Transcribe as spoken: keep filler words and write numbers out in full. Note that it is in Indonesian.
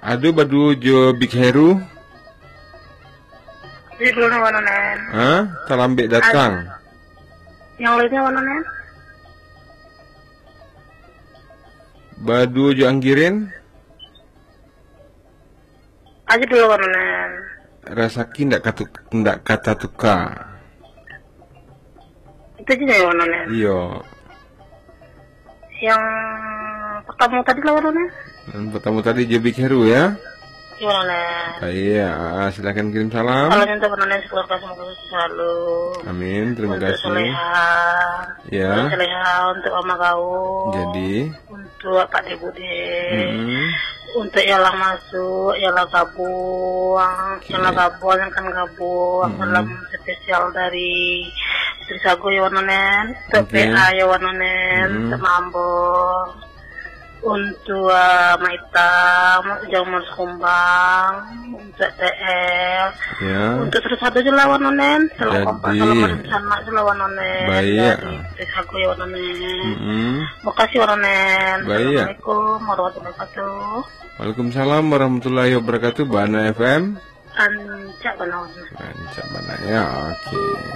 Aduh badu jo Big Heru. Jadi dulu nih wanonen. Hah? Talambek datang. Yang lainnya wanonen. Badu jo anggirin. Aja dulu wanonen. Rasaki ndak kata ndak kata tuka. Itu aja ya wanonen. Iyo. Yang pertama tadi lah wanonen. Dan pertama tadi jo Big Heru ya. Iya wanonen. Ah, iya, silakan kirim salam. Kalau untuk wanonen sekeluarga semoga sukses selalu. Amin, terima Untuk kasih. Soleha. Ya. Untuk Soleha, untuk Oma Gaul. Jadi, Untuk Pak Debude. mm, Untuk Yalah masuk, Yalah Gabuang, Oke. Yalah Gabuang yang kan Gabuang Mm-mm. dalam spesial dari Istri Sago ya wanonen, untuk Oke. P A ya wanonen, Mm-mm. untuk Mambo, untuk uh, Maita, Jamur Kumbang, untuk T L, ya. untuk terus satu aja lah wanonen, salam kompak, Jadi. salam bersama aja lah wanonen, Baik. dari Istri Sago ya wanonen. Mm-mm. Makasih wanonen. Baik. Assalamualaikum warahmatullahi wabarakatuh. Waalaikumsalam warahmatullahi wabarakatuh. Bana F M. Ancak benar. Rancak Bana ya, oke.